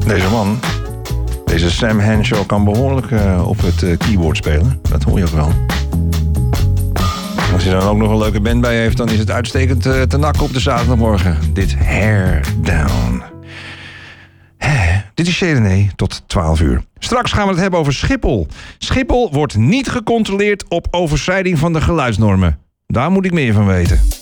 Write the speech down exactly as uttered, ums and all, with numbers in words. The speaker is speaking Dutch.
Deze man, deze Sam Henshaw, kan behoorlijk uh, op het uh, keyboard spelen. Dat hoor je ook wel. Als hij dan ook nog een leuke band bij heeft, dan is het uitstekend uh, te nakken op de zaterdagmorgen. Dit Hair Down. Hè, dit is Chardonnay tot twaalf uur. Straks gaan we het hebben over Schiphol. Schiphol wordt niet gecontroleerd op overschrijding van de geluidsnormen. Daar moet ik meer van weten.